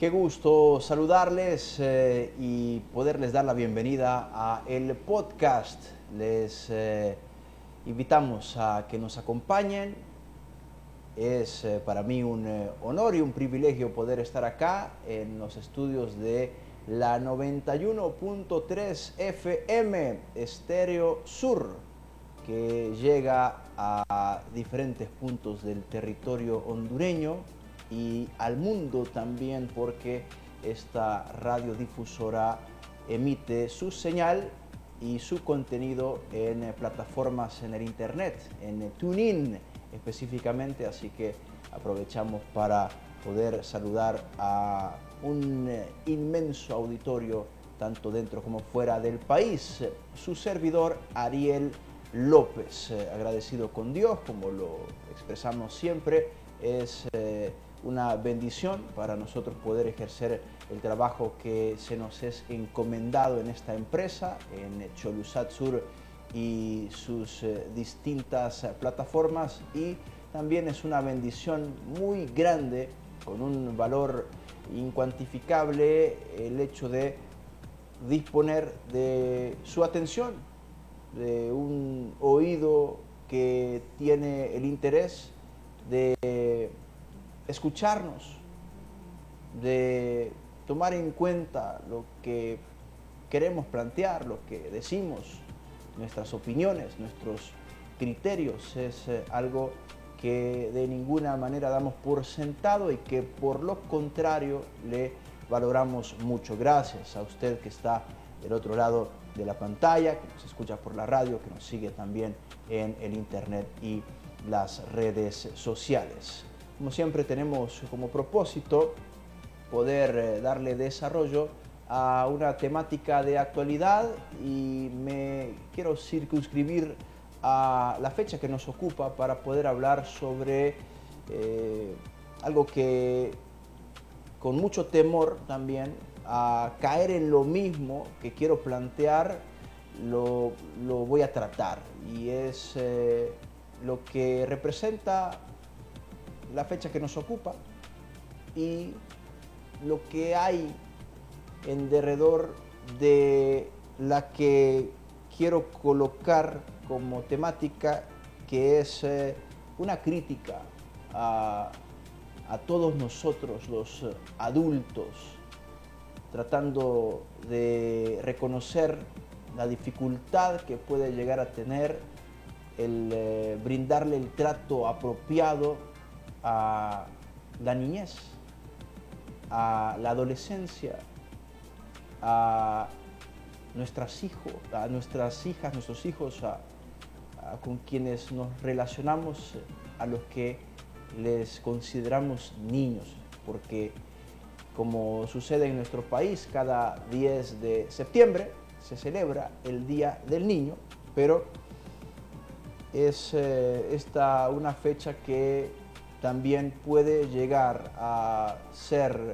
Qué gusto saludarles y poderles dar la bienvenida a el podcast. Les invitamos a que nos acompañen. Es para mí un honor y un privilegio poder estar acá en los estudios de la 91.3 FM Estéreo Sur, que llega a diferentes puntos del territorio hondureño y al mundo también, porque esta radiodifusora emite su señal y su contenido en plataformas en el internet, en TuneIn específicamente, así que aprovechamos para poder saludar a un inmenso auditorio tanto dentro como fuera del país. Su servidor Ariel López, agradecido con Dios, como lo expresamos siempre. Es una bendición para nosotros poder ejercer el trabajo que se nos es encomendado en esta empresa, en Cholusat Sur y sus distintas plataformas, y también es una bendición muy grande, con un valor incuantificable, el hecho de disponer de su atención, de un oído que tiene el interés de escucharnos, de tomar en cuenta lo que queremos plantear, lo que decimos, nuestras opiniones, nuestros criterios. Es algo que de ninguna manera damos por sentado y que por lo contrario le valoramos mucho. Gracias a usted que está del otro lado de la pantalla, que nos escucha por la radio, que nos sigue también en el internet y las redes sociales. Como siempre, tenemos como propósito poder darle desarrollo a una temática de actualidad, y me quiero circunscribir a la fecha que nos ocupa para poder hablar sobre algo que, con mucho temor también a caer en lo mismo que quiero plantear, lo voy a tratar, y es lo que representa la fecha que nos ocupa y lo que hay en derredor de la que quiero colocar como temática, que es una crítica a todos nosotros los adultos, tratando de reconocer la dificultad que puede llegar a tener el brindarle el trato apropiado a la niñez, a la adolescencia, a nuestros hijos, nuestros hijos, con quienes nos relacionamos, a los que les consideramos niños, porque como sucede en nuestro país, cada 10 de septiembre se celebra el Día del Niño, pero es esta una fecha que también puede llegar a ser,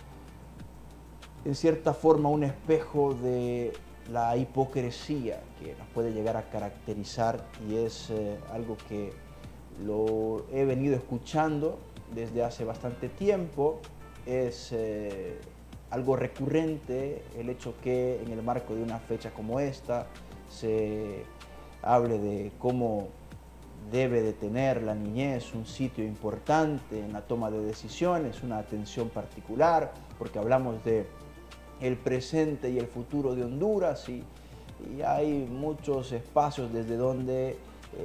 en cierta forma, un espejo de la hipocresía que nos puede llegar a caracterizar, y es algo que lo he venido escuchando desde hace bastante tiempo. Es algo recurrente el hecho que en el marco de una fecha como esta se hable de cómo debe de tener la niñez un sitio importante en la toma de decisiones, una atención particular, porque hablamos de el presente y el futuro de Honduras, y hay muchos espacios desde donde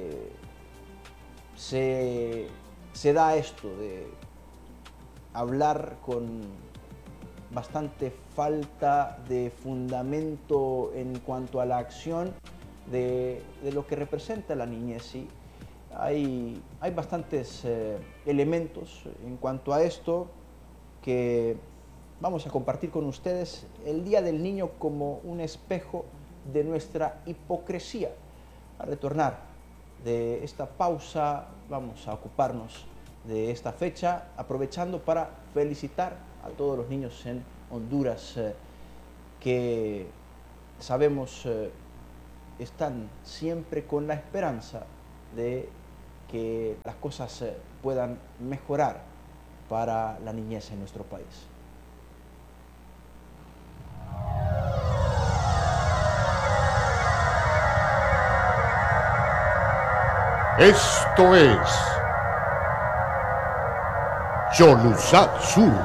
se da esto de hablar con bastante falta de fundamento en cuanto a la acción de lo que representa la niñez. Y hay bastantes elementos en cuanto a esto que vamos a compartir con ustedes. El Día del Niño como un espejo de nuestra hipocresía. A retornar de esta pausa, vamos a ocuparnos de esta fecha, aprovechando para felicitar a todos los niños en Honduras que sabemos están siempre con la esperanza de que las cosas puedan mejorar para la niñez en nuestro país. Esto es Yolusatsu.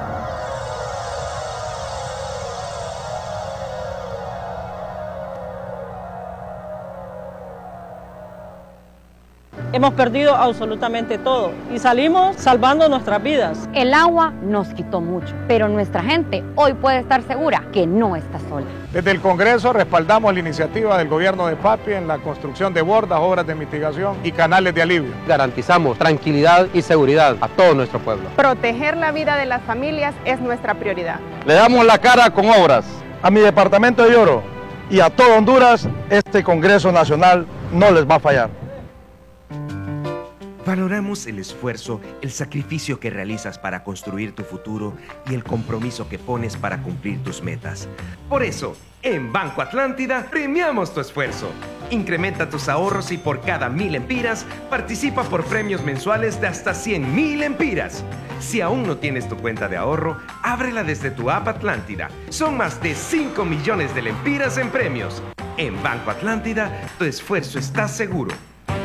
Hemos perdido absolutamente todo y salimos salvando nuestras vidas. El agua nos quitó mucho, pero nuestra gente hoy puede estar segura que no está sola. Desde el Congreso respaldamos la iniciativa del gobierno de Papi en la construcción de bordas, obras de mitigación y canales de alivio. Garantizamos tranquilidad y seguridad a todo nuestro pueblo. Proteger la vida de las familias es nuestra prioridad. Le damos la cara con obras. A mi departamento de Lloro y a todo Honduras, este Congreso Nacional no les va a fallar. Valoramos el esfuerzo, el sacrificio que realizas para construir tu futuro y el compromiso que pones para cumplir tus metas. Por eso, en Banco Atlántida premiamos tu esfuerzo. Incrementa tus ahorros y por cada 1000 empiras participa por premios mensuales de hasta 100,000 empiras. Si aún no tienes tu cuenta de ahorro, ábrela desde tu app Atlántida. Son más de 5 millones de lempiras en premios. En Banco Atlántida, tu esfuerzo está seguro.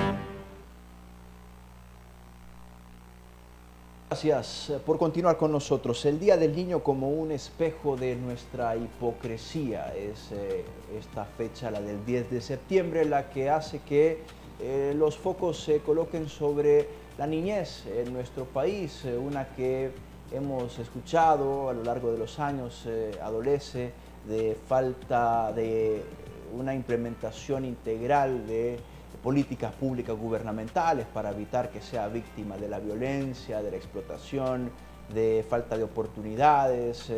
Gracias por continuar con nosotros. El Día del Niño como un espejo de nuestra hipocresía es esta fecha, la del 10 de septiembre, la que hace que los focos se coloquen sobre la niñez en nuestro país, una que hemos escuchado a lo largo de los años, adolece de falta de una implementación integral de políticas públicas gubernamentales para evitar que sea víctima de la violencia, de la explotación, de falta de oportunidades.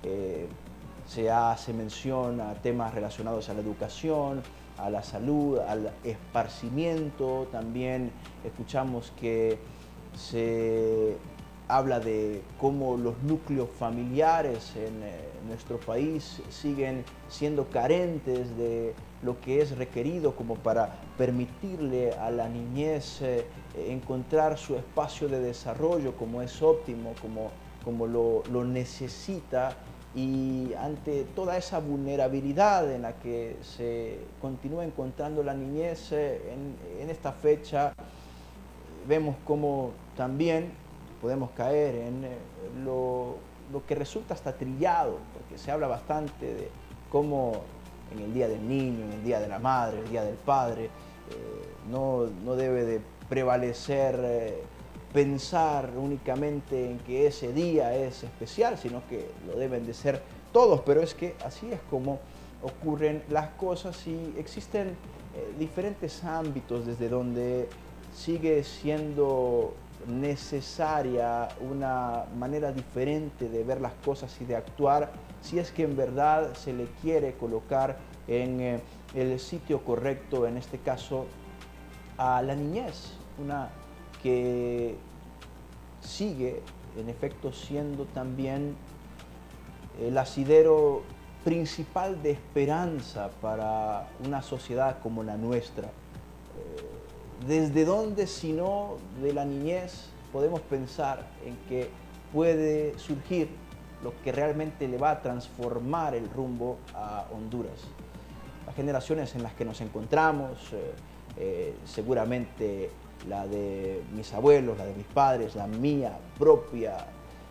Se hace mención a temas relacionados a la educación, a la salud, al esparcimiento. También escuchamos que se habla de cómo los núcleos familiares en nuestro país siguen siendo carentes de lo que es requerido como para permitirle a la niñez encontrar su espacio de desarrollo como es óptimo, como lo necesita. Y ante toda esa vulnerabilidad en la que se continúa encontrando la niñez en esta fecha, vemos como también podemos caer en lo que resulta hasta trillado, porque se habla bastante de cómo en el Día del Niño, en el Día de la Madre, el Día del Padre, no debe de prevalecer pensar únicamente en que ese día es especial, sino que lo deben de ser todos, pero es que así es como ocurren las cosas y existen diferentes ámbitos desde donde sigue siendo necesaria una manera diferente de ver las cosas y de actuar si es que en verdad se le quiere colocar en el sitio correcto, en este caso a la niñez, una que sigue en efecto siendo también el asidero principal de esperanza para una sociedad como la nuestra. ¿Desde dónde, si no de la niñez, podemos pensar en que puede surgir lo que realmente le va a transformar el rumbo a Honduras? Las generaciones en las que nos encontramos, seguramente la de mis abuelos, la de mis padres, la mía propia,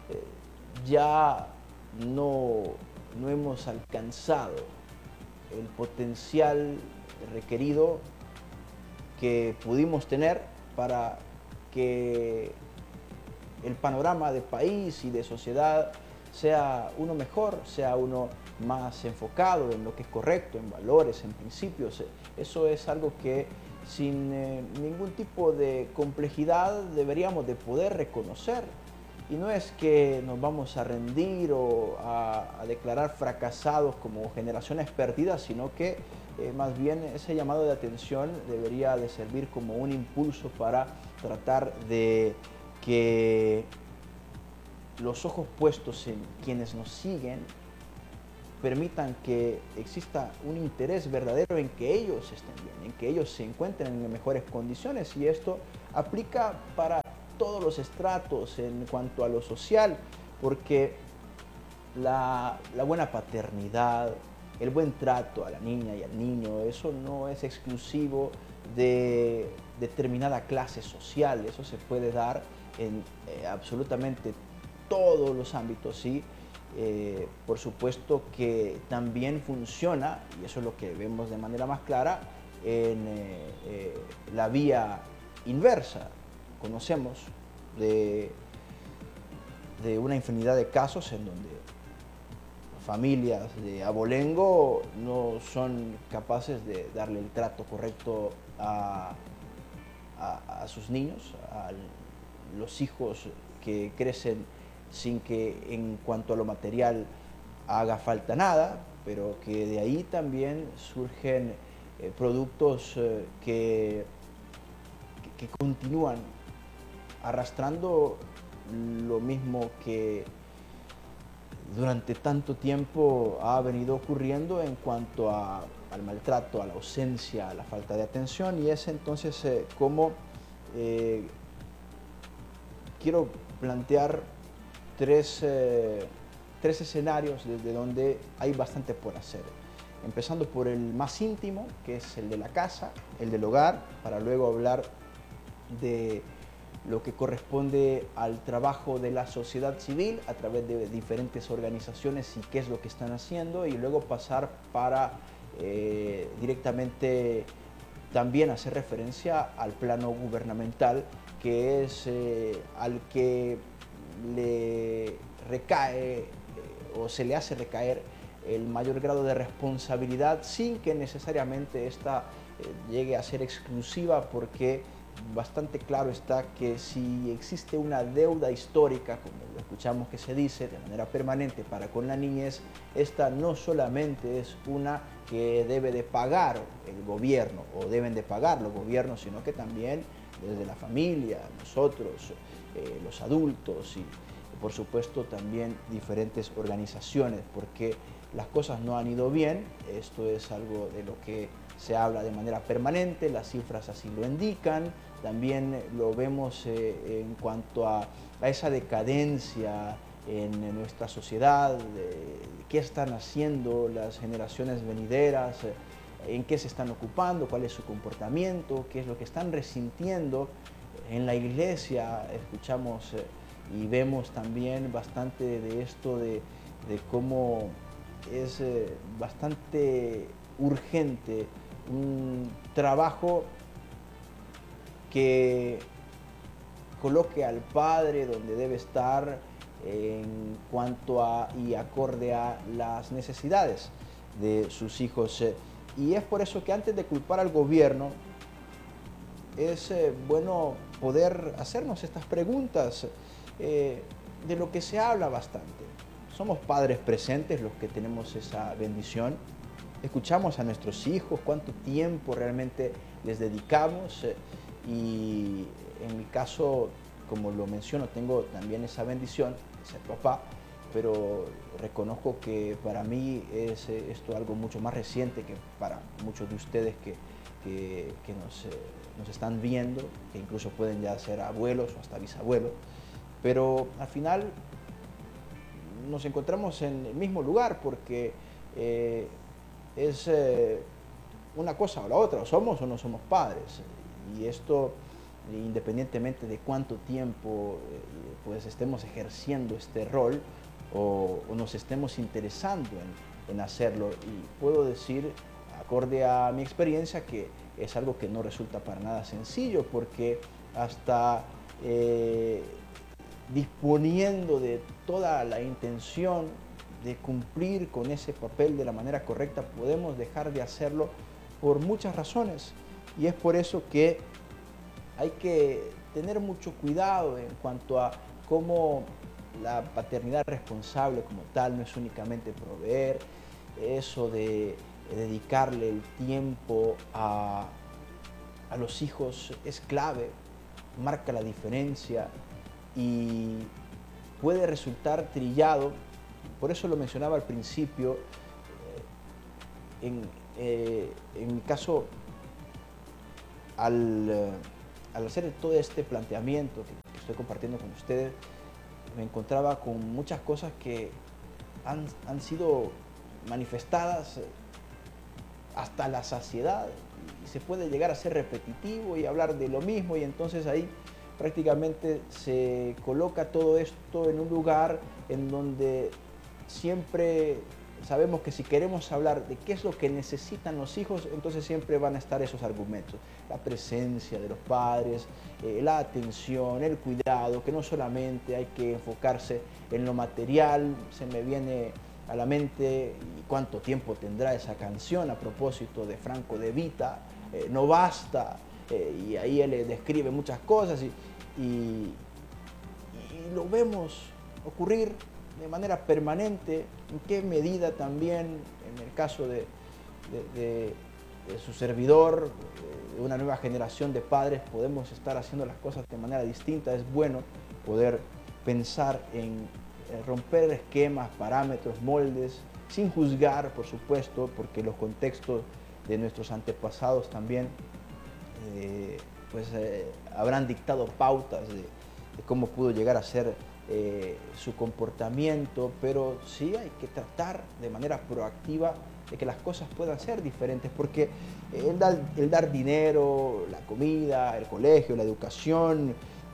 ya no hemos alcanzado el potencial requerido que pudimos tener para que el panorama de país y de sociedad sea uno mejor, sea uno más enfocado en lo que es correcto, en valores, en principios. Eso es algo que sin ningún tipo de complejidad deberíamos de poder reconocer. Y no es que nos vamos a rendir o a declarar fracasados como generaciones perdidas, sino que más bien ese llamado de atención debería de servir como un impulso para tratar de que los ojos puestos en quienes nos siguen permitan que exista un interés verdadero en que ellos estén bien, en que ellos se encuentren en mejores condiciones, y esto aplica para todos los estratos en cuanto a lo social, porque la buena paternidad, el buen trato a la niña y al niño, eso no es exclusivo de determinada clase social. Eso se puede dar en absolutamente todos los ámbitos, ¿sí? Por supuesto que también funciona, y eso es lo que vemos de manera más clara, en la vía inversa. Conocemos de una infinidad de casos en donde familias de abolengo no son capaces de darle el trato correcto a sus niños, a los hijos que crecen sin que en cuanto a lo material haga falta nada, pero que de ahí también surgen productos que continúan arrastrando lo mismo que durante tanto tiempo ha venido ocurriendo en cuanto al maltrato, a la ausencia, a la falta de atención, y es entonces como quiero plantear tres escenarios desde donde hay bastante por hacer. Empezando por el más íntimo, que es el de la casa, el del hogar, para luego hablar de lo que corresponde al trabajo de la sociedad civil a través de diferentes organizaciones y qué es lo que están haciendo, y luego pasar para directamente también hacer referencia al plano gubernamental, que es al que le recae o se le hace recaer el mayor grado de responsabilidad, sin que necesariamente esta llegue a ser exclusiva, porque bastante claro está que si existe una deuda histórica, como lo escuchamos que se dice de manera permanente para con la niñez, esta no solamente es una que debe de pagar el gobierno o deben de pagar los gobiernos, sino que también desde la familia, nosotros, los adultos y por supuesto también diferentes organizaciones, porque las cosas no han ido bien. Esto es algo de lo que se habla de manera permanente, las cifras así lo indican, también lo vemos en cuanto a esa decadencia en nuestra sociedad, qué están haciendo las generaciones venideras, en qué se están ocupando, cuál es su comportamiento, qué es lo que están resintiendo. En la iglesia escuchamos y vemos también bastante de esto de cómo es bastante urgente un trabajo que coloque al padre donde debe estar en cuanto a y acorde a las necesidades de sus hijos. Y es por eso que antes de culpar al gobierno es bueno poder hacernos estas preguntas de lo que se habla bastante. Somos padres presentes los que tenemos esa bendición. Escuchamos a nuestros hijos, cuánto tiempo realmente les dedicamos y en mi caso, como lo menciono, tengo también esa bendición de ser papá, pero reconozco que para mí es esto algo mucho más reciente que para muchos de ustedes que nos están viendo, que incluso pueden ya ser abuelos o hasta bisabuelos, pero al final nos encontramos en el mismo lugar porque es una cosa o la otra, o somos o no somos padres, y esto independientemente de cuánto tiempo pues estemos ejerciendo este rol o nos estemos interesando en hacerlo. Y puedo decir, acorde a mi experiencia, que es algo que no resulta para nada sencillo, porque hasta disponiendo de toda la intención de cumplir con ese papel de la manera correcta, podemos dejar de hacerlo por muchas razones. Y es por eso que hay que tener mucho cuidado en cuanto a cómo la paternidad responsable como tal no es únicamente proveer, eso de dedicarle el tiempo a los hijos es clave, marca la diferencia y puede resultar trillado. Por eso lo mencionaba al principio, en mi caso, al hacer todo este planteamiento que estoy compartiendo con ustedes, me encontraba con muchas cosas que han sido manifestadas hasta la saciedad, se puede llegar a ser repetitivo y hablar de lo mismo, y entonces ahí prácticamente se coloca todo esto en un lugar en donde siempre sabemos que si queremos hablar de qué es lo que necesitan los hijos, entonces siempre van a estar esos argumentos. La presencia de los padres, la atención, el cuidado, que no solamente hay que enfocarse en lo material. Se me viene a la mente y cuánto tiempo tendrá esa canción a propósito de Franco De Vita, No Basta, y ahí él describe muchas cosas y lo vemos ocurrir de manera permanente. En qué medida también, en el caso de su servidor, de una nueva generación de padres, podemos estar haciendo las cosas de manera distinta. Es bueno poder pensar en romper esquemas, parámetros, moldes, sin juzgar, por supuesto, porque los contextos de nuestros antepasados también habrán dictado pautas de cómo pudo llegar a ser su comportamiento, pero sí hay que tratar de manera proactiva de que las cosas puedan ser diferentes, porque el dar dinero, la comida, el colegio, la educación,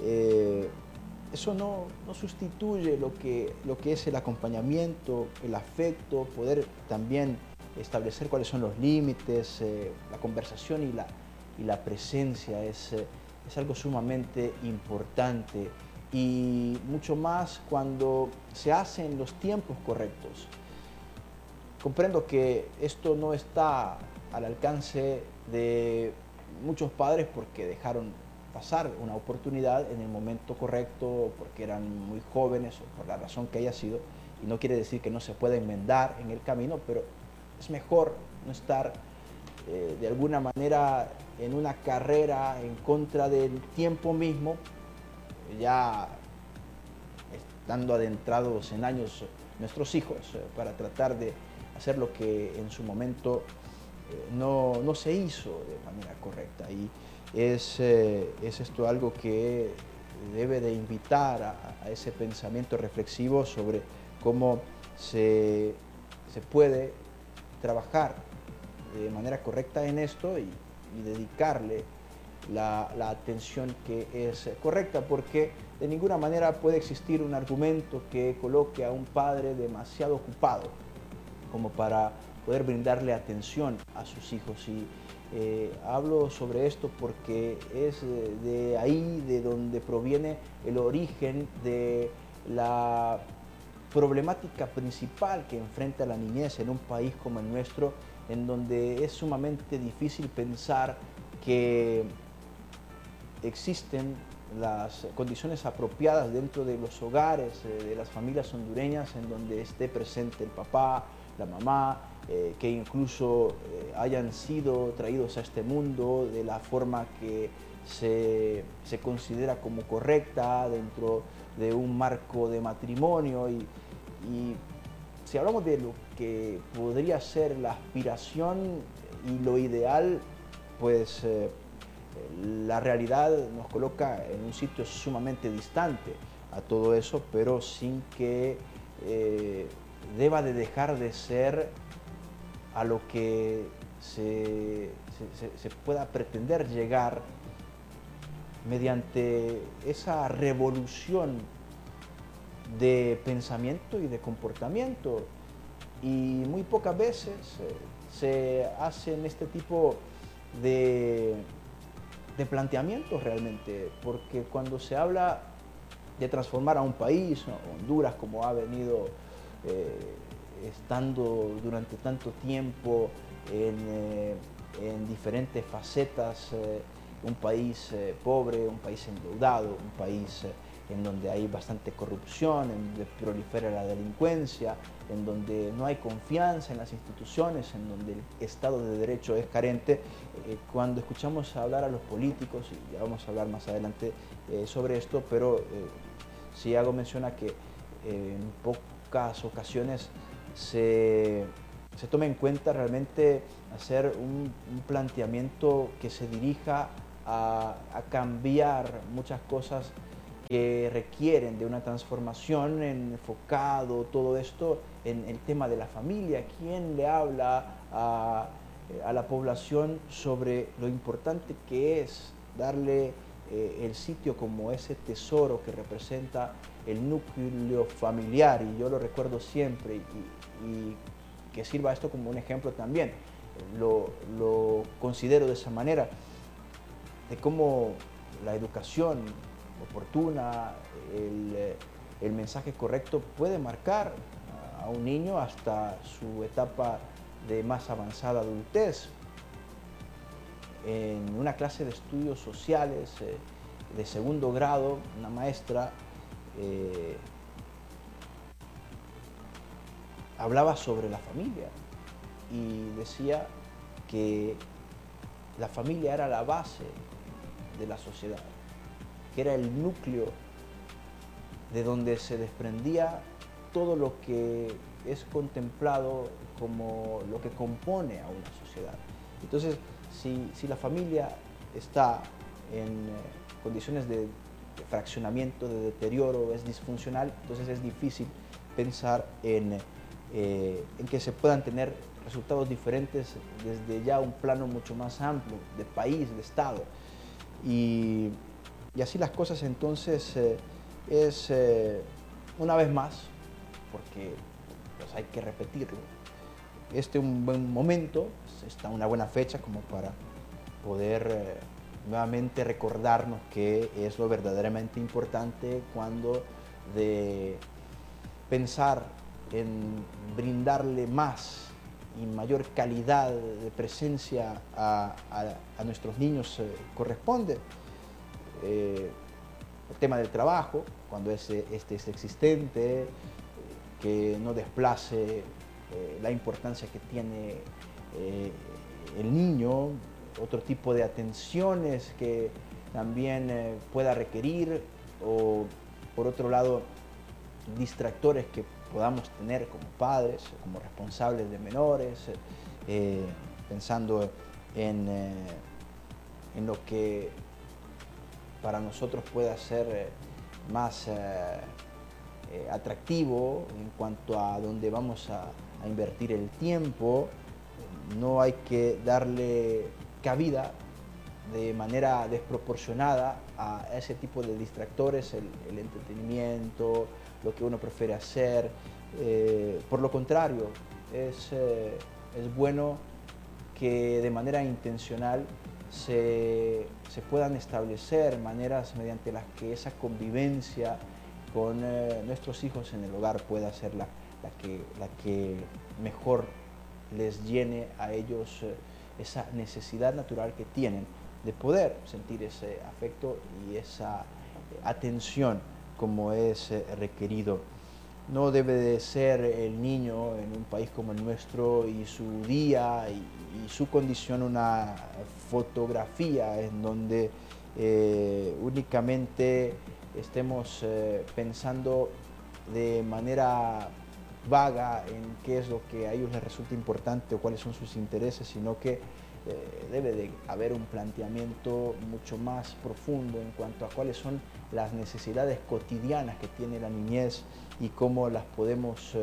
eso no sustituye lo que es el acompañamiento, el afecto, poder también establecer cuáles son los límites, la conversación y la presencia es algo sumamente importante, y mucho más cuando se hace en los tiempos correctos. Comprendo que esto no está al alcance de muchos padres porque dejaron pasar una oportunidad en el momento correcto, porque eran muy jóvenes o por la razón que haya sido, y no quiere decir que no se pueda enmendar en el camino, pero es mejor no estar de alguna manera en una carrera en contra del tiempo mismo, ya estando adentrados en años nuestros hijos, para tratar de hacer lo que en su momento no se hizo de manera correcta. Y es esto algo que debe de invitar a ese pensamiento reflexivo sobre cómo se puede trabajar de manera correcta en esto y dedicarle la atención que es correcta, porque de ninguna manera puede existir un argumento que coloque a un padre demasiado ocupado como para poder brindarle atención a sus hijos. Y hablo sobre esto porque es de ahí de donde proviene el origen de la problemática principal que enfrenta la niñez en un país como el nuestro, en donde es sumamente difícil pensar que existen las condiciones apropiadas dentro de los hogares, de las familias hondureñas, en donde esté presente el papá, la mamá, que incluso hayan sido traídos a este mundo de la forma que se considera como correcta dentro de un marco de matrimonio. Y si hablamos de lo que podría ser la aspiración y lo ideal, pues la realidad nos coloca en un sitio sumamente distante a todo eso, pero sin que deba de dejar de ser a lo que se pueda pretender llegar mediante esa revolución de pensamiento y de comportamiento. Y muy pocas veces se hacen este tipo de planteamientos realmente, porque cuando se habla de transformar a un país, Honduras, como ha venido estando durante tanto tiempo en diferentes facetas, un país pobre, un país endeudado, un país en donde hay bastante corrupción, en donde prolifera la delincuencia, en donde no hay confianza en las instituciones, en donde el Estado de Derecho es carente. Cuando escuchamos hablar a los políticos, y ya vamos a hablar más adelante sobre esto, pero sí hago mención a que en pocas ocasiones se tome en cuenta realmente hacer un planteamiento que se dirija a cambiar muchas cosas que requieren de una transformación, enfocado todo esto en el tema de la familia. ¿Quién le habla a a la población sobre lo importante que es darle el sitio como ese tesoro que representa el núcleo familiar, y yo lo recuerdo siempre, y que sirva esto como un ejemplo también. Lo considero de esa manera, de cómo la educación oportuna, el mensaje correcto puede marcar a un niño hasta su etapa de más avanzada adultez. En una clase de estudios sociales de segundo grado, una maestra hablaba sobre la familia y decía que la familia era la base de la sociedad, que era el núcleo de donde se desprendía todo lo que es contemplado como lo que compone a una sociedad. Entonces, si la familia está en condiciones de fraccionamiento, de deterioro, es disfuncional, entonces es difícil pensar en que se puedan tener resultados diferentes desde ya un plano mucho más amplio, de país, de Estado. Y así las cosas, entonces es una vez más, porque pues, hay que repetirlo, un buen momento, está una buena fecha como para poder nuevamente recordarnos que es lo verdaderamente importante cuando de pensar en brindarle más y mayor calidad de presencia a nuestros niños corresponde. El tema del trabajo, cuando este es existente, que no desplace la importancia que tiene el niño, otro tipo de atenciones que también pueda requerir, o por otro lado, distractores que podamos tener como padres, como responsables de menores, pensando en lo que para nosotros pueda ser más atractivo en cuanto a dónde vamos a invertir el tiempo. No hay que darle cabida de manera desproporcionada a ese tipo de distractores, el entretenimiento, lo que uno prefiere hacer. Por lo contrario, es bueno que de manera intencional se puedan establecer maneras mediante las que esa convivencia con nuestros hijos en el hogar pueda ser la que mejor les llene a ellos esa necesidad natural que tienen de poder sentir ese afecto y esa atención como es requerido. No debe de ser el niño en un país como el nuestro y su día y su condición una fotografía en donde únicamente estemos pensando de manera vaga en qué es lo que a ellos les resulta importante o cuáles son sus intereses, sino que debe de haber un planteamiento mucho más profundo en cuanto a cuáles son las necesidades cotidianas que tiene la niñez y cómo las podemos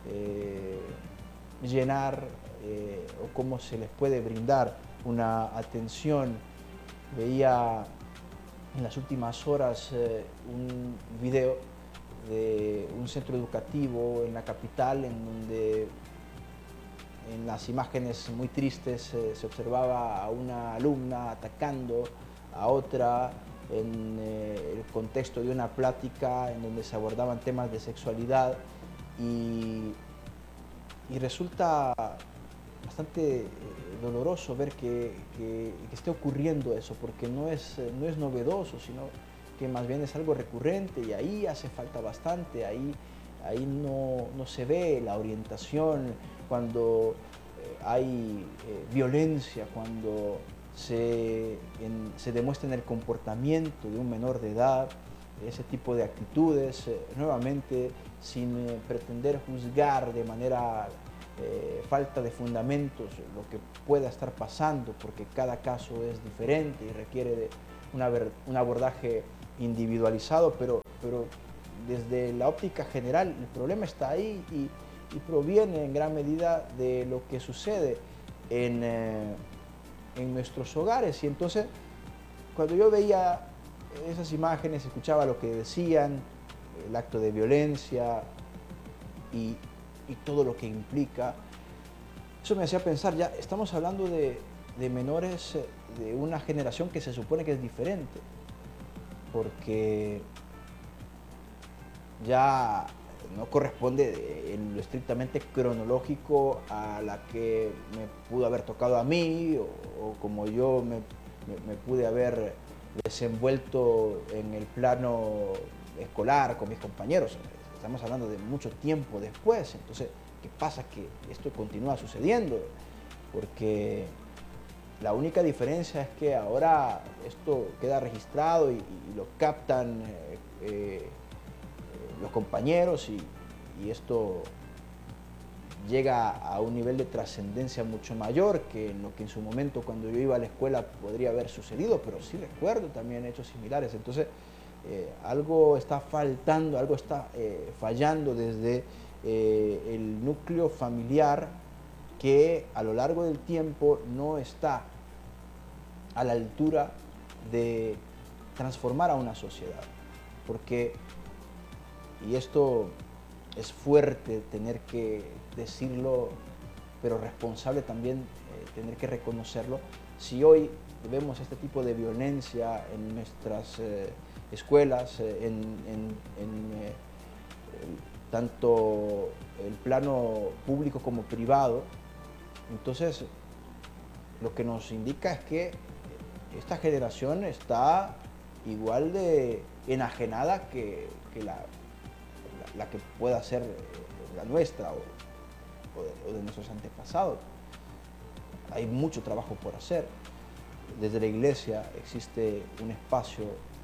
llenar o cómo se les puede brindar una atención. Veía en las últimas horas un video de un centro educativo en la capital en donde en las imágenes muy tristes se observaba a una alumna atacando a otra en el contexto de una plática en donde se abordaban temas de sexualidad y resulta bastante doloroso ver que esté ocurriendo eso, porque no es novedoso, sino que más bien es algo recurrente y ahí hace falta bastante, ahí no se ve la orientación cuando hay violencia, cuando se demuestra en el comportamiento de un menor de edad ese tipo de actitudes, nuevamente sin pretender juzgar de manera falta de fundamentos lo que pueda estar pasando, porque cada caso es diferente y requiere de un abordaje individualizado, pero desde la óptica general el problema está ahí y proviene en gran medida de lo que sucede en nuestros hogares. Y entonces, cuando yo veía esas imágenes, escuchaba lo que decían, el acto de violencia y todo lo que implica, eso me hacía pensar, ya estamos hablando de menores de una generación que se supone que es diferente, porque ya no corresponde en lo estrictamente cronológico a la que me pudo haber tocado a mí o como yo me pude haber desenvuelto en el plano escolar con mis compañeros. Estamos hablando de mucho tiempo después. Entonces, ¿qué pasa? Que esto continúa sucediendo, porque la única diferencia es que ahora esto queda registrado y lo captan los compañeros y esto llega a un nivel de trascendencia mucho mayor que en lo que en su momento cuando yo iba a la escuela podría haber sucedido, pero sí recuerdo también hechos similares. Entonces, algo está faltando, algo está fallando desde el núcleo familiar, que a lo largo del tiempo no está a la altura de transformar a una sociedad. Porque, y esto es fuerte tener que decirlo, pero responsable también tener que reconocerlo, si hoy vemos este tipo de violencia en nuestras escuelas, tanto el plano público como privado, entonces lo que nos indica es que esta generación está igual de enajenada que la que pueda ser la nuestra o de nuestros antepasados. Hay mucho trabajo por hacer. Desde la iglesia existe un espacio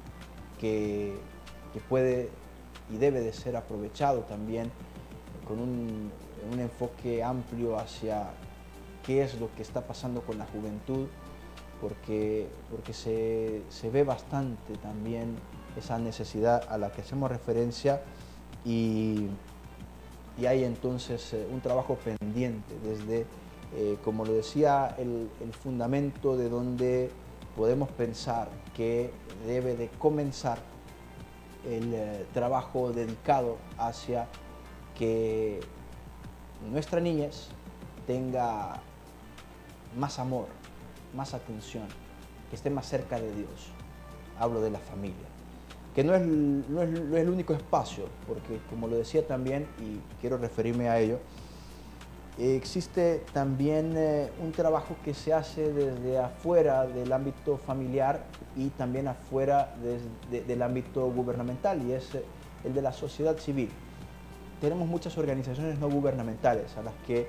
que puede y debe de ser aprovechado también con un enfoque amplio hacia qué es lo que está pasando con la juventud, porque se ve bastante también esa necesidad a la que hacemos referencia y hay entonces un trabajo pendiente desde, como lo decía, el fundamento de donde podemos pensar que debe de comenzar el trabajo dedicado hacia que nuestra niñez tenga más amor, más atención, que esté más cerca de Dios. Hablo de la familia, que no es el único espacio, porque como lo decía también, y quiero referirme a ello, existe también un trabajo que se hace desde afuera del ámbito familiar y también afuera del ámbito gubernamental, y es el de la sociedad civil. Tenemos muchas organizaciones no gubernamentales a las que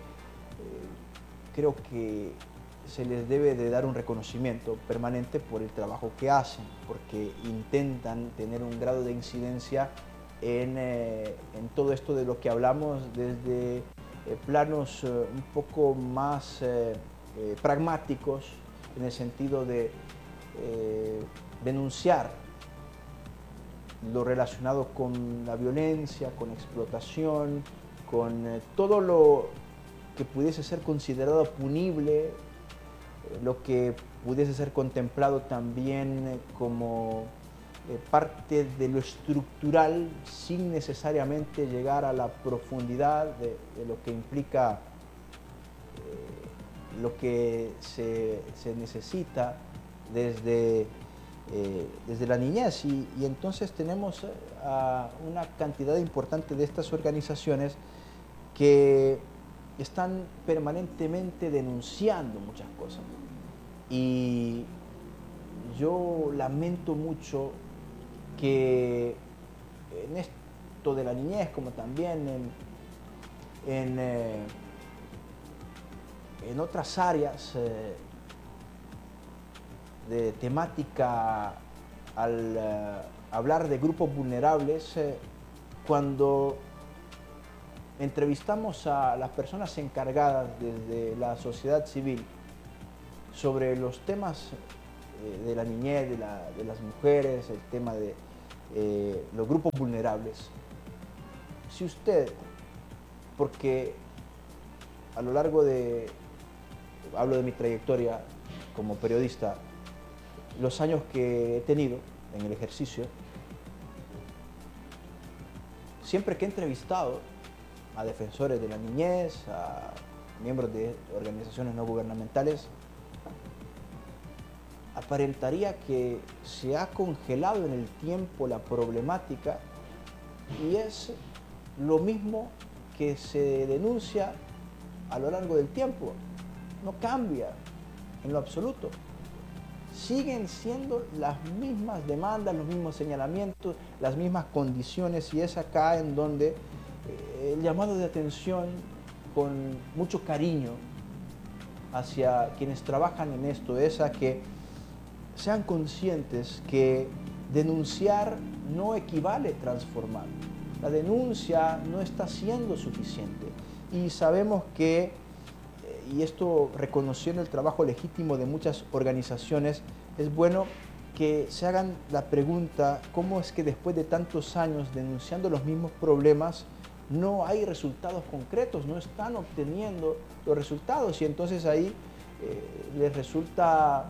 creo que se les debe de dar un reconocimiento permanente por el trabajo que hacen, porque intentan tener un grado de incidencia en todo esto de lo que hablamos desde planos un poco más pragmáticos, en el sentido de denunciar lo relacionado con la violencia, con explotación, con todo lo que pudiese ser considerado punible, lo que pudiese ser contemplado también como parte de lo estructural, sin necesariamente llegar a la profundidad de lo que implica lo que se necesita desde la niñez. Y entonces tenemos una cantidad importante de estas organizaciones que están permanentemente denunciando muchas cosas. Y yo lamento mucho que en esto de la niñez, como también en otras áreas de temática, al hablar de grupos vulnerables, cuando entrevistamos a las personas encargadas desde la sociedad civil sobre los temas de la niñez, de las mujeres, el tema de los grupos vulnerables. Si usted, porque a lo largo de hablo de mi trayectoria como periodista, los años que he tenido en el ejercicio, siempre que he entrevistado a defensores de la niñez, a miembros de organizaciones no gubernamentales, aparentaría que se ha congelado en el tiempo la problemática y es lo mismo que se denuncia a lo largo del tiempo. No cambia en lo absoluto. Siguen siendo las mismas demandas, los mismos señalamientos, las mismas condiciones, y es acá en donde el llamado de atención con mucho cariño hacia quienes trabajan en esto es a que sean conscientes que denunciar no equivale a transformar. La denuncia no está siendo suficiente y sabemos que, y esto reconociendo el trabajo legítimo de muchas organizaciones, es bueno que se hagan la pregunta: ¿cómo es que después de tantos años denunciando los mismos problemas no hay resultados concretos, no están obteniendo los resultados? Y entonces ahí les resulta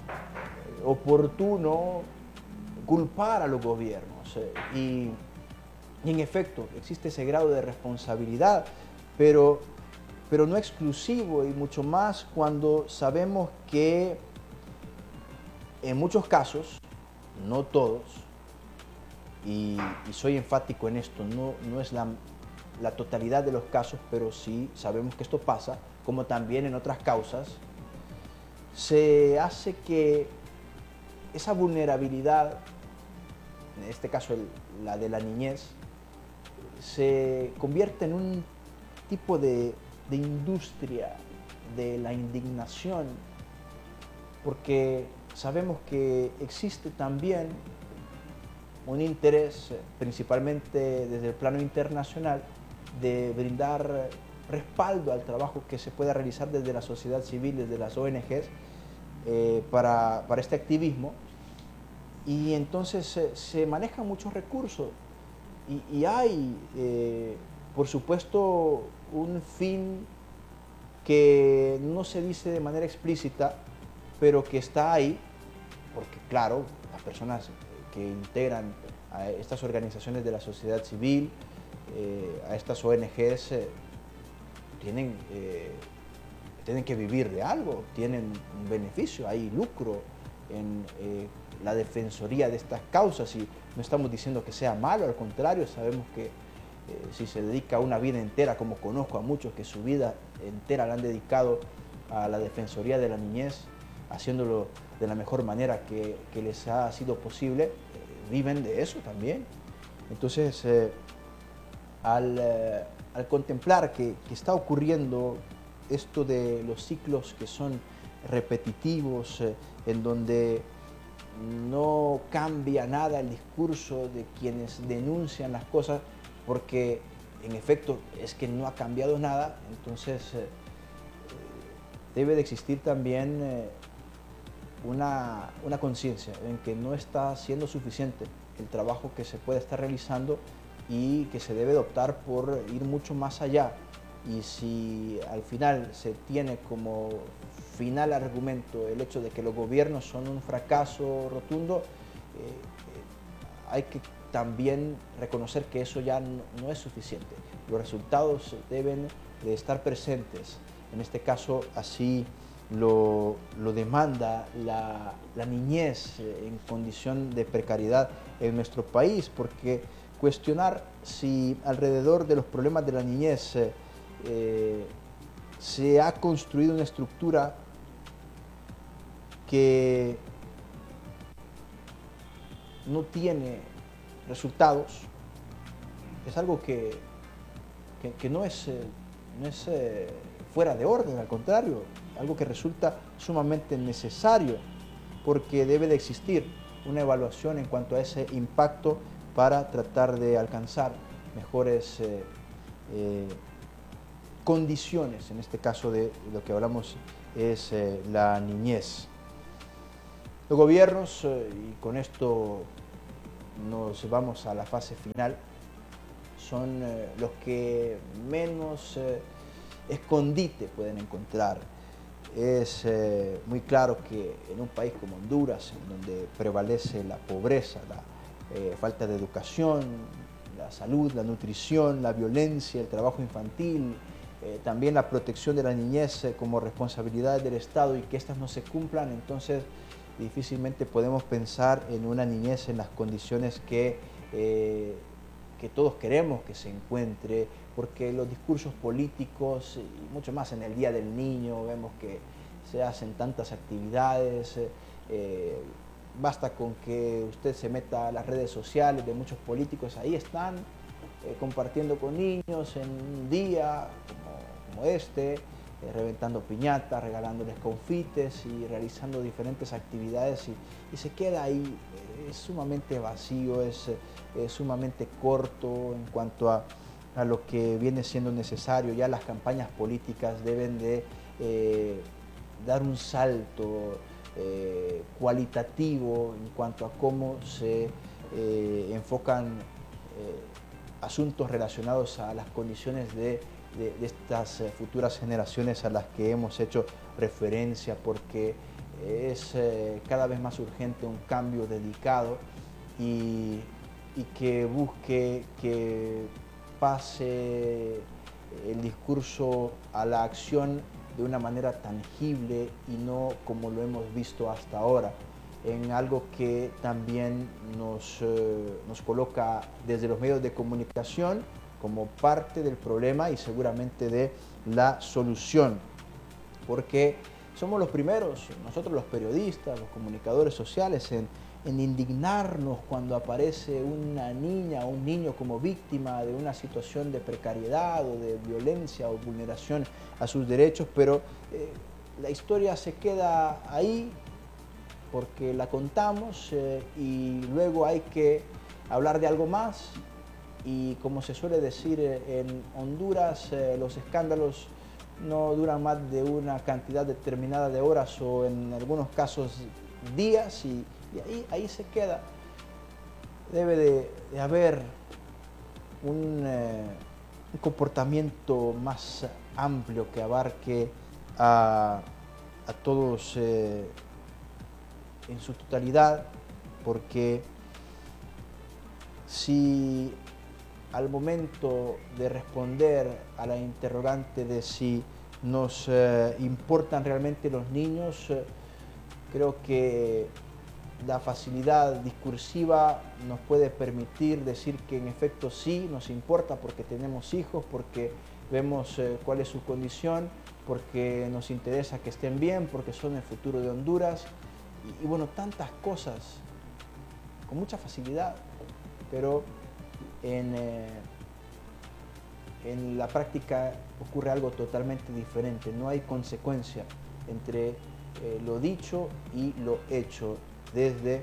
oportuno culpar a los gobiernos. Y en efecto, existe ese grado de responsabilidad, pero no exclusivo, y mucho más cuando sabemos que en muchos casos, no todos, y soy enfático en esto, no es la totalidad de los casos, pero sí sabemos que esto pasa, como también en otras causas, se hace que esa vulnerabilidad, en este caso la de la niñez, se convierte en un tipo de industria de la indignación, porque sabemos que existe también un interés, principalmente desde el plano internacional, de brindar respaldo al trabajo que se pueda realizar desde la sociedad civil, desde las ONGs, para este activismo. Y entonces se manejan muchos recursos y hay, por supuesto, un fin que no se dice de manera explícita, pero que está ahí, porque claro, las personas que integran a estas organizaciones de la sociedad civil, a estas ONGs, tienen que vivir de algo, tienen un beneficio, hay lucro en la defensoría de estas causas, y no estamos diciendo que sea malo, al contrario, sabemos que si se dedica una vida entera, como conozco a muchos que su vida entera la han dedicado a la defensoría de la niñez, haciéndolo de la mejor manera que les ha sido posible, viven de eso también. Entonces, al contemplar que está ocurriendo esto de los ciclos que son repetitivos, en donde no cambia nada el discurso de quienes denuncian las cosas, porque en efecto es que no ha cambiado nada, entonces debe de existir también una conciencia en que no está siendo suficiente el trabajo que se puede estar realizando y que se debe de optar por ir mucho más allá. Y si al final se tiene como final argumento el hecho de que los gobiernos son un fracaso rotundo, hay que también reconocer que eso ya no es suficiente. Los resultados deben de estar presentes. En este caso, así lo demanda la niñez en condición de precariedad en nuestro país, porque cuestionar si alrededor de los problemas de la niñez se ha construido una estructura que no tiene resultados, es algo que no es fuera de orden, al contrario, algo que resulta sumamente necesario, porque debe de existir una evaluación en cuanto a ese impacto para tratar de alcanzar mejores condiciones. En este caso de lo que hablamos es la niñez. Los gobiernos, y con esto nos vamos a la fase final, son los que menos escondite pueden encontrar. Es muy claro que en un país como Honduras, en donde prevalece la pobreza, la falta de educación, la salud, la nutrición, la violencia, el trabajo infantil, también la protección de la niñez como responsabilidad del Estado y que éstas no se cumplan, entonces difícilmente podemos pensar en una niñez en las condiciones que todos queremos que se encuentre, porque los discursos políticos y mucho más en el Día del Niño vemos que se hacen tantas actividades, basta con que usted se meta a las redes sociales de muchos políticos, ahí están compartiendo con niños en un día como este, reventando piñatas, regalándoles confites y realizando diferentes actividades y se queda ahí, es sumamente vacío, es sumamente corto en cuanto a lo que viene siendo necesario. Ya las campañas políticas deben de dar un salto cualitativo en cuanto a cómo se enfocan asuntos relacionados a las condiciones de estas futuras generaciones a las que hemos hecho referencia, porque es cada vez más urgente un cambio dedicado y que busque que pase el discurso a la acción de una manera tangible y no como lo hemos visto hasta ahora, en algo que también nos coloca desde los medios de comunicación como parte del problema y seguramente de la solución, porque somos los primeros, nosotros los periodistas, los comunicadores sociales, en indignarnos cuando aparece una niña o un niño como víctima de una situación de precariedad o de violencia o vulneración a sus derechos, pero la historia se queda ahí porque la contamos y luego hay que hablar de algo más. Y como se suele decir en Honduras, los escándalos no duran más de una cantidad determinada de horas o en algunos casos días y ahí se queda. Debe de haber un comportamiento más amplio que abarque a todos en su totalidad, porque si al momento de responder a la interrogante de si nos importan realmente los niños, creo que la facilidad discursiva nos puede permitir decir que en efecto sí nos importa porque tenemos hijos, porque vemos cuál es su condición, porque nos interesa que estén bien, porque son el futuro de Honduras y bueno, tantas cosas con mucha facilidad, pero en la práctica ocurre algo totalmente diferente, no hay consecuencia entre lo dicho y lo hecho desde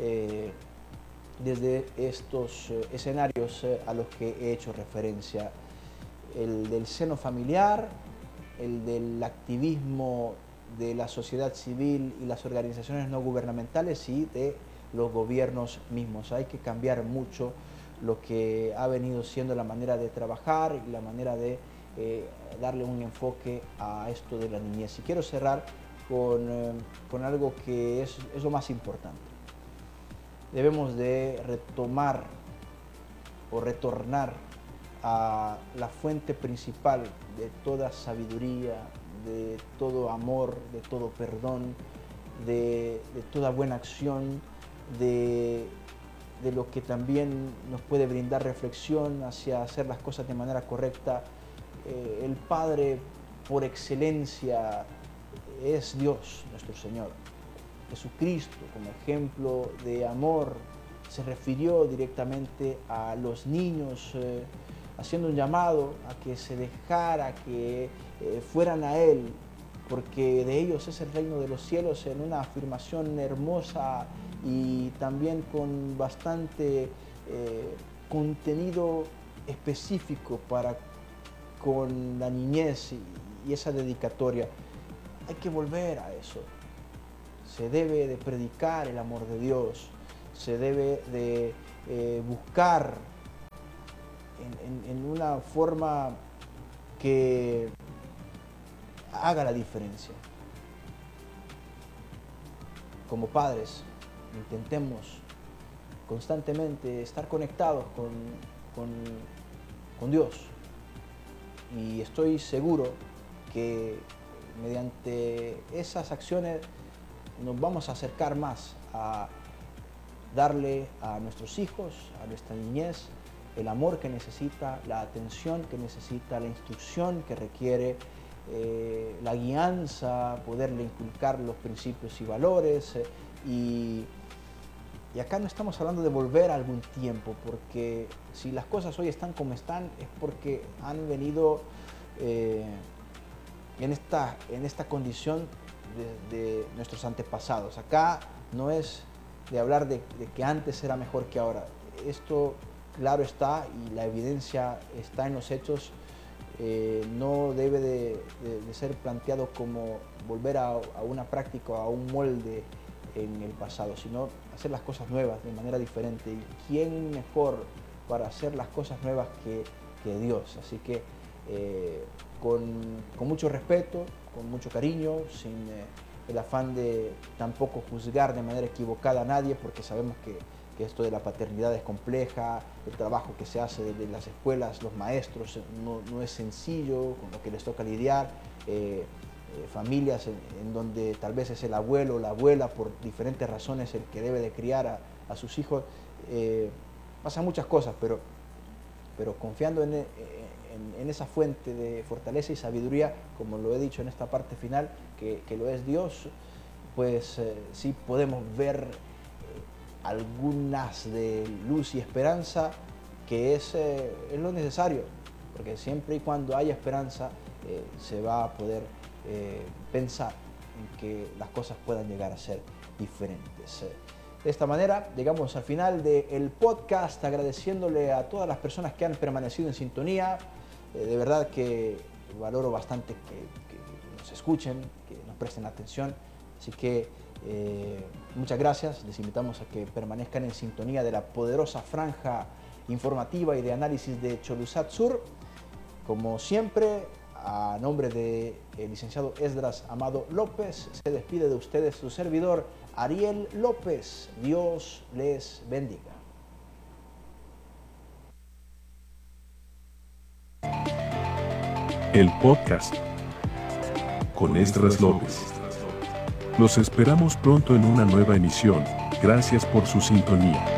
estos escenarios a los que he hecho referencia, el del seno familiar, el del activismo de la sociedad civil y las organizaciones no gubernamentales y de los gobiernos mismos. Hay que cambiar mucho lo que ha venido siendo la manera de trabajar y la manera de darle un enfoque a esto de la niñez. Y quiero cerrar con algo que es lo más importante. Debemos de retomar o retornar a la fuente principal de toda sabiduría, de todo amor, de todo perdón, de toda buena acción, de lo que también nos puede brindar reflexión hacia hacer las cosas de manera correcta. El Padre por excelencia es Dios, nuestro Señor. Jesucristo, como ejemplo de amor, se refirió directamente a los niños, haciendo un llamado a que se dejara, que fueran a Él, porque de ellos es el reino de los cielos, en una afirmación hermosa y también con bastante contenido específico para con la niñez y esa dedicatoria. Hay que volver a eso. Se debe de predicar el amor de Dios, se debe de buscar en una forma que haga la diferencia. como padres intentemos constantemente estar conectados con Dios. Y estoy seguro que mediante esas acciones nos vamos a acercar más a darle a nuestros hijos, a nuestra niñez, el amor que necesita, la atención que necesita, la instrucción que requiere, la guianza, poderle inculcar los principios y valores. Y acá no estamos hablando de volver a algún tiempo, porque si las cosas hoy están como están es porque han venido en esta condición de nuestros antepasados. Acá no es de hablar de que antes era mejor que ahora. Esto, claro está, y la evidencia está en los hechos. No debe de ser planteado como volver a una práctica, a un molde en el pasado, sino hacer las cosas nuevas de manera diferente. ¿Y quién mejor para hacer las cosas nuevas que Dios? Así que con mucho respeto, con mucho cariño, sin el afán de tampoco juzgar de manera equivocada a nadie, porque sabemos que esto de la paternidad es compleja, el trabajo que se hace desde las escuelas, los maestros, no es sencillo, con lo que les toca lidiar, familias en donde tal vez es el abuelo o la abuela por diferentes razones el que debe de criar a sus hijos. Pasan muchas cosas, pero confiando en esa fuente de fortaleza y sabiduría, como lo he dicho en esta parte final, que lo es Dios, pues sí podemos ver algunas de luz y esperanza, que es lo necesario, porque siempre y cuando haya esperanza se va a poder pensar en que las cosas puedan llegar a ser diferentes. De esta manera llegamos al final del podcast, agradeciéndole a todas las personas que han permanecido en sintonía. De verdad que valoro bastante que nos escuchen, que nos presten atención. Así que muchas gracias. Les invitamos a que permanezcan en sintonía de la poderosa franja informativa y de análisis de Cholusat Sur. Como siempre, a nombre del licenciado Esdras Amado López, se despide de ustedes su servidor Ariel López. Dios les bendiga. El podcast con Esdras López. Los esperamos pronto en una nueva emisión. Gracias por su sintonía.